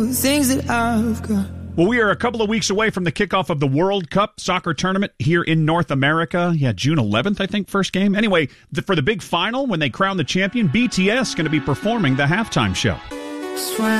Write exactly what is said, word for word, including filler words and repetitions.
Things that I've got. Well, we are a couple of weeks away from the kickoff of the World Cup soccer tournament here in North America. Yeah, June eleventh, I think, first game. Anyway, the, for the big final, when they crown the champion, B T S is going to be performing the halftime show. Swear